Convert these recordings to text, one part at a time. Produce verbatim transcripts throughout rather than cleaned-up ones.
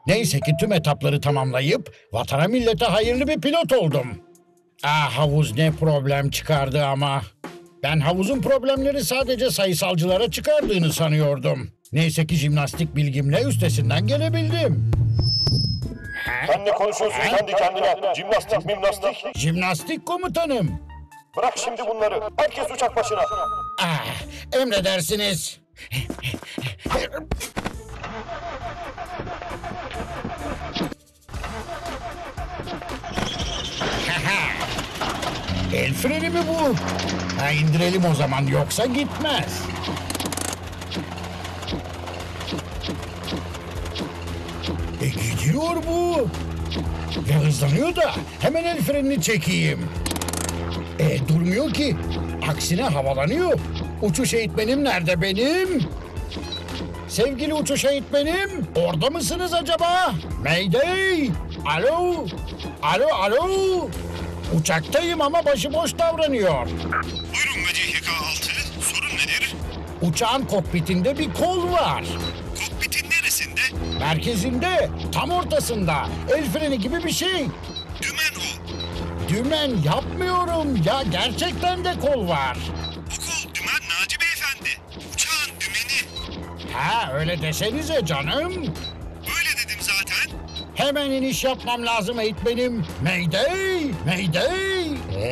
Neyse ki tüm etapları tamamlayıp vatana millete hayırlı bir pilot oldum. Ah, havuz ne problem çıkardı ama. Ben havuzun problemleri sadece sayısalcılara çıkardığını sanıyordum. Neyse ki jimnastik bilgimle üstesinden gelebildim. Sen ne konuşuyorsun kendi kendine? Jimnastik mimnastik. Jimnastik komutanım. Bırak şimdi bunları. Herkes uçak başına. Ah, emredersiniz. El freni mi bu? Ha, indirelim o zaman, yoksa gitmez. E gidiyor bu. Ve hızlanıyor da hemen el frenini çekeyim. E durmuyor ki. Aksine havalanıyor. Uçuş eğitmenim nerede benim? Sevgili uçuş eğitmenim, orada mısınız acaba? Mayday! Alo! Alo, alo! Uçaktayım ama başıboş davranıyor. Buyurun V C H K altı. Sorun nedir? Uçağın kokpitinde bir kol var. Kokpitin neresinde? Merkezinde, tam ortasında. El freni gibi bir şey. Dümen o. Dümen yapmıyorum ya, gerçekten de kol var. O kol dümen Naci Beyefendi. Uçağın dümeni. Ha, öyle desenize canım. Böyle dedim zaten. Hemen iniş yapmam lazım eğitmenim. Mayday! Mayday!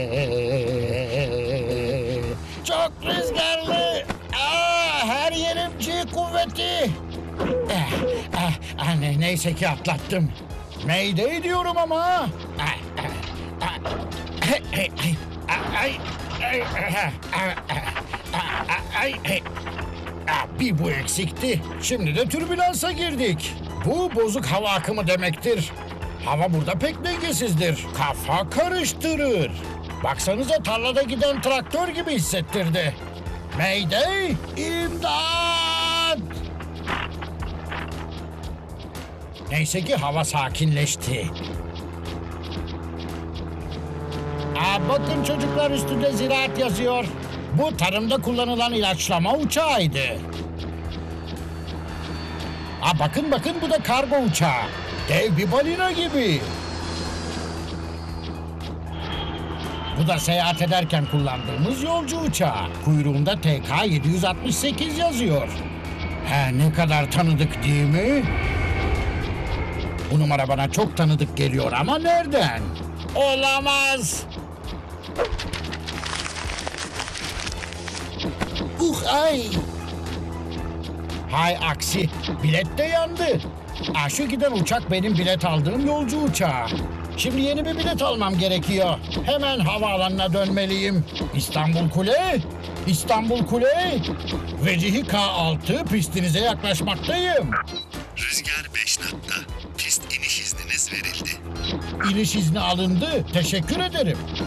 Çok rüzgarlı. Aa, her yerim G kuvveti. Eh, eh, ah, ne- neyse ki atlattım. Mayday diyorum ama. Ah, ah, ah, ay, ay, ay, ay, ay, ay, ay. Ah, bir bu eksikti. Şimdi de türbülansa girdik. Bu bozuk hava akımı demektir. Hava burada pek dengesizdir. Kafa karıştırır. Baksanıza, tarlada giden traktör gibi hissettirdi. Mayday! İmdat! Neyse ki hava sakinleşti. Aa, bakın çocuklar, üstünde ziraat yazıyor. Bu tarımda kullanılan ilaçlama uçağıydı. Aa, bakın bakın, bu da kargo uçağı. Dev bir balina gibi. Bu da seyahat ederken kullandığımız yolcu uçağı. Kuyruğunda T K yedi yüz altmış sekiz yazıyor. He, ne kadar tanıdık değil mi? Bu numara bana çok tanıdık geliyor ama nereden? Olamaz. Uh, ay. Hay aksi, bilet de yandı. Aa, şu giden uçak benim bilet aldığım yolcu uçağı. Şimdi yeni bir bilet almam gerekiyor. Hemen havaalanına dönmeliyim. İstanbul Kule, İstanbul Kule. V C H K altı, pistinize yaklaşmaktayım. Rüzgar beş knotta. Pist iniş izniniz verildi. İniş izni alındı. Teşekkür ederim.